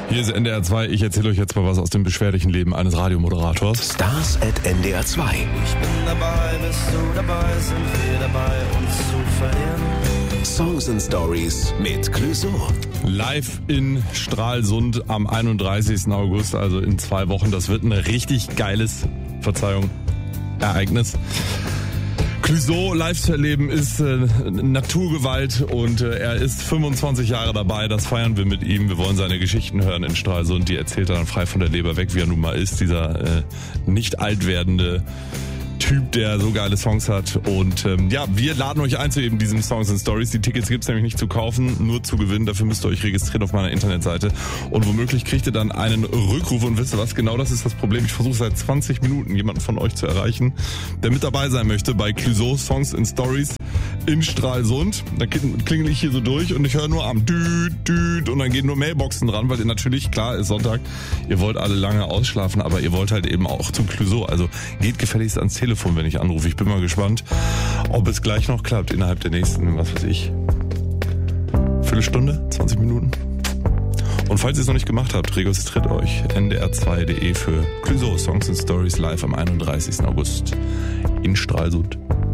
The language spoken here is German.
Hier ist NDR 2. Ich erzähle euch jetzt mal was aus dem beschwerlichen Leben eines Radiomoderators. Stars at NDR 2. Ich bin dabei, bist du dabei, sind wir dabei, uns zu verlieren. Songs and Stories mit Clouseau. Live in Stralsund am 31. August, also in 2 Wochen. Das wird ein richtig geiles, Ereignis. Clouseau live zu erleben ist Naturgewalt und er ist 25 Jahre dabei, das feiern wir mit ihm. Wir wollen seine Geschichten hören in Stralsund, die erzählt er dann frei von der Leber weg, wie er nun mal ist, dieser nicht alt werdende Typ, der so geile Songs hat. Und wir laden euch ein zu eben diesen Songs and Stories. Die Tickets gibt's nämlich nicht zu kaufen, nur zu gewinnen. Dafür müsst ihr euch registrieren auf meiner Internetseite. Und womöglich kriegt ihr dann einen Rückruf. Und wisst ihr was? Genau das ist das Problem. Ich versuche seit 20 Minuten jemanden von euch zu erreichen, der mit dabei sein möchte bei Clouseau Songs and Stories in Stralsund. Da klingel ich hier so durch und ich höre nur am Düt und dann gehen nur Mailboxen dran, weil ihr natürlich, klar, ist Sonntag, ihr wollt alle lange ausschlafen, aber ihr wollt halt eben auch zum Clouseau. Also geht gefälligst ans Telefon, wenn ich anrufe. Ich bin mal gespannt, ob es gleich noch klappt innerhalb der nächsten, Viertelstunde, 20 Minuten. Und falls ihr es noch nicht gemacht habt, registriert euch ndr2.de für Clouseau Songs and Stories live am 31. August in Stralsund.